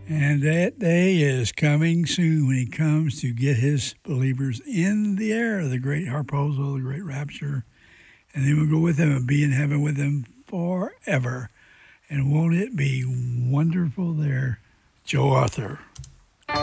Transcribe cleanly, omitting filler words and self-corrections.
And that day is coming soon when he comes to get his believers in the air, the great harpazo, the great rapture. And they will go with him and be in heaven with him forever. And won't it be wonderful there? Joe Arthur.